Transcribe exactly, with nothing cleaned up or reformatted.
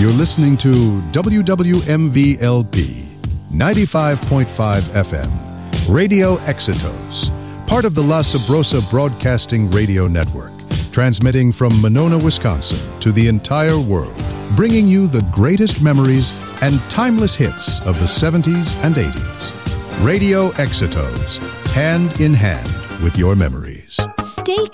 You're listening to W W M V L P ninety-five point five F M, Radio Éxitos, part of the La Sabrosa Broadcasting Radio Network, transmitting from Monona, Wisconsin to the entire world, bringing you the greatest memories and timeless hits of the seventies and eighties. Radio Éxitos, hand in hand with your memories. Stay